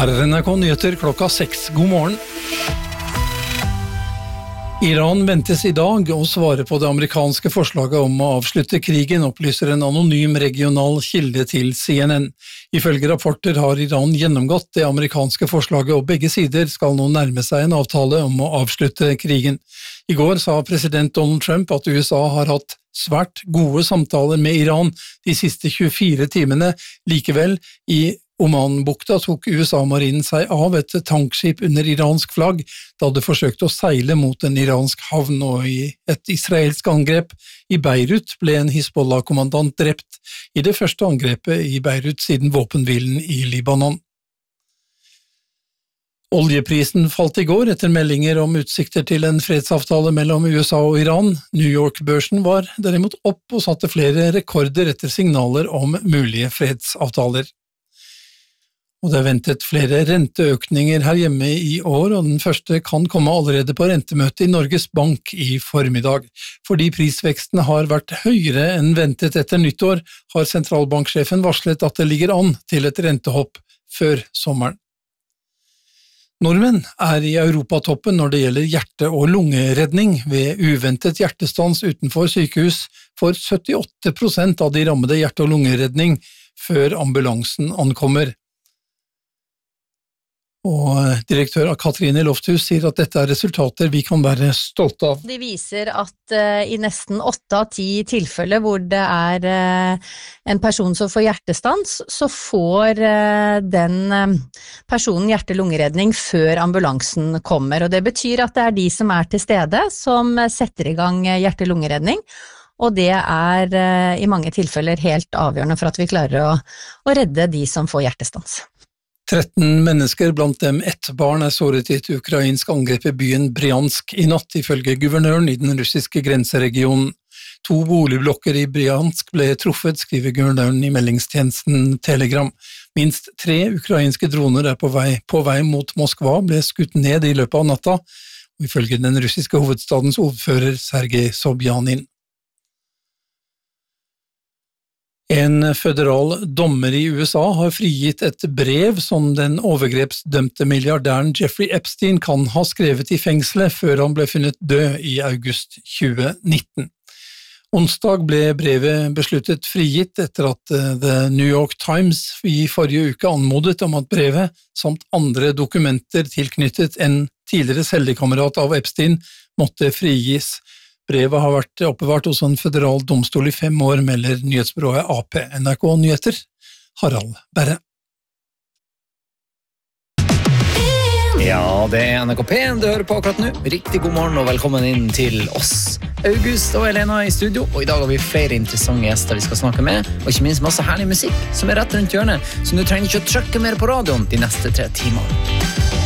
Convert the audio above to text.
Her er NRK Nyheter klokka 6. God morgen. Iran ventes i dag å svare på det amerikanske forslaget om å avslutte krigen, opplyser en anonym regional kilde til CNN. Ifølge rapporter har Iran gjennomgått det amerikanske forslaget, og begge sider skal nå nærme seg en avtale om å avslutte krigen. I går sa president Donald Trump at USA har hatt svært gode samtaler med Iran de siste 24 timene. Likevel, i Omanbukta tok USA-marinen seg av et tankskip under iransk flagg da det forsøkte å seile mot en iransk havn, og i et israelsk angrep i Beirut ble en Hizbollah-kommandant drept i det første angrepet i Beirut siden våpenhvilen i Libanon. Oljeprisen falt i går etter meldinger om utsikter til en fredsavtale mellom USA og Iran. New York-børsen var derimot opp og satte flere rekorder etter signaler om mulige fredsavtaler. Og det er ventet flere renteøkninger her hjemme i år, og den første kan komme allerede på rentemøtet i Norges Bank i formiddag. Fordi prisveksten har vært høyere enn ventet etter nyttår, har sentralbanksjefen varslet at det ligger an til et rentehopp før sommeren. Nordmenn er i europatoppen når det gjelder hjerte- og lungeredning. Ved uventet hjertestans utenfor sykehus får 78% av de rammede hjerte- og lungeredning før ambulansen ankommer. Og direktør Katrine Lofthus sier at dette er resultater vi kan være stolte av. De viser at i nesten 8 av 10 tilfeller hvor det er en person som får hjertestans, så får den personen hjerte-lungeredning før ambulansen kommer. Og det betyr at det er de som er til stede som setter i gang hjerte-lungeredning, og det er i mange tilfeller helt avgjørende for at vi klarer å redde de som får hjertestans. 13 mennesker, blant dem 1 barn, er såret i et ukrainsk angrep i byen Bryansk i natt, ifølge guvernøren i den russiske grenseregionen. 2 boligblokker i Bryansk ble truffet, skriver guvernøren i meldingstjenesten Telegram. Minst 3 ukrainske droner er på vei mot Moskva, ble skutt ned i løpet av natta, og ifølge den russiske hovedstadens ordfører Sergej Sobjanin. En føderal dommer i USA har frigitt et brev som den overgrepsdømte milliardæren Jeffrey Epstein kan ha skrevet i fengselet før han ble funnet død i august 2019. Onsdag ble brevet besluttet frigitt etter at The New York Times i forrige uke anmodet om at brevet, samt andre dokumenter tilknyttet en tidligere cellekamerat av Epstein, måtte frigis. Brevet har vært oppbevart hos en føderal domstol i 5 år, melder nyhetsbyrået AP. NRK Nyheter, Harald Berre. Ja, det er NRK P1 du hører på akkurat nå. Riktig god morgen og velkommen inn til oss. August og Elena i studio, og i dag har vi flere interessante gjester vi skal snakke med, og ikke minst masse herlig musikk som er rett rundt hjørnet, så du trenger ikke å trykke mer på radioen de neste 3 timene.